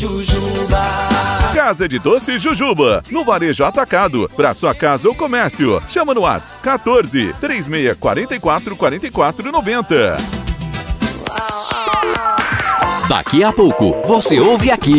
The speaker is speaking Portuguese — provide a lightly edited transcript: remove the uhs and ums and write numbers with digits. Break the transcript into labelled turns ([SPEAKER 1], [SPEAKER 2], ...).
[SPEAKER 1] Jujuba.
[SPEAKER 2] Casa de Doce Jujuba, no Varejo Atacado, para sua casa ou comércio. Chama no WhatsApp 14 3644 4490.
[SPEAKER 3] Daqui a pouco, você ouve aqui.